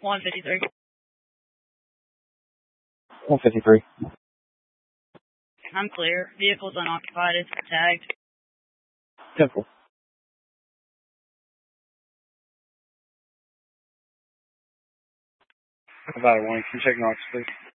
153. 153. I'm clear. Vehicle's unoccupied. It's tagged. 10-4. About 1. Can you check Knox, please?